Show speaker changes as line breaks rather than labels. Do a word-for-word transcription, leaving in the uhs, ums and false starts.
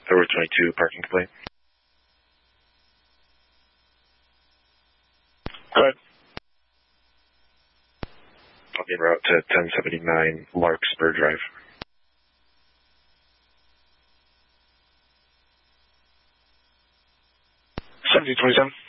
February twenty-two, parking complaint.
Go ahead.
I'll be en route to ten seventy-nine Larkspur Drive.
seventeen twenty-seven.